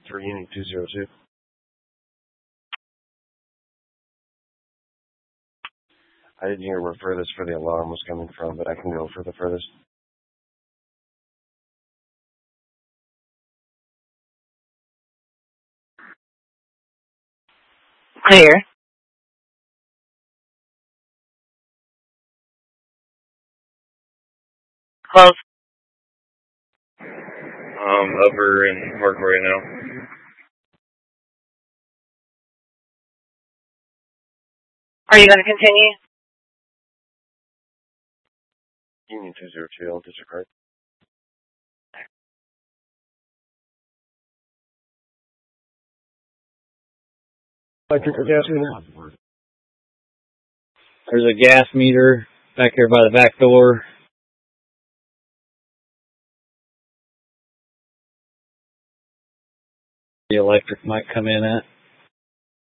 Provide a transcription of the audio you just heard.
3 Union 202. I didn't hear where furthest for the alarm was coming from, but I can go for the furthest. Clear. Close. Over in Park right now. Are you going to continue? Union 202, I'll disregard. I think we're gassing now. There's a gas meter back here by the back door. The electric might come in at.